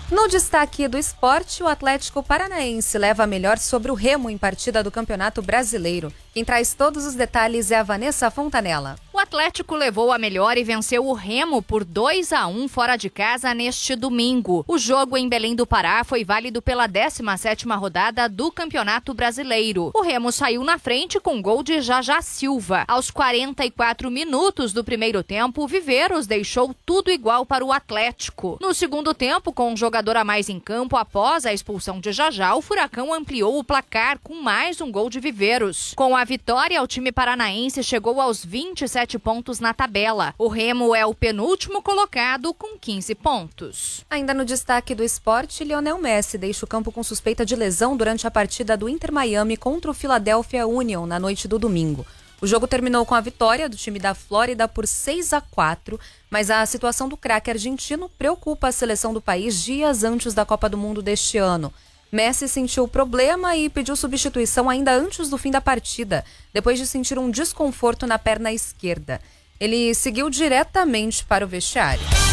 No destaque do esporte, o Atlético Paranaense leva a melhor sobre o Remo em partida do Campeonato Brasileiro. Quem traz todos os detalhes é a Vanessa Fontanella. O Atlético levou a melhor e venceu o Remo por 2-1 fora de casa neste domingo. O jogo em Belém do Pará foi válido pela 17ª rodada do Campeonato Brasileiro. O Remo saiu na frente com gol de Jajá Silva. Aos 44 minutos do primeiro tempo, o Viveiros deixou tudo igual para o Atlético. No segundo tempo, com um jogador a mais em campo após a expulsão de Jajá, o Furacão ampliou o placar com mais um gol de Viveiros. Com a vitória, o time paranaense chegou aos 27 pontos na tabela. O Remo é o penúltimo colocado com 15 pontos. Ainda no destaque do esporte, Lionel Messi deixa o campo com suspeita de lesão durante a partida do Inter Miami contra o Philadelphia Union na noite do domingo. O jogo terminou com a vitória do time da Flórida por 6-4, mas a situação do craque argentino preocupa a seleção do país dias antes da Copa do Mundo deste ano. Messi sentiu o problema e pediu substituição ainda antes do fim da partida, depois de sentir um desconforto na perna esquerda. Ele seguiu diretamente para o vestiário.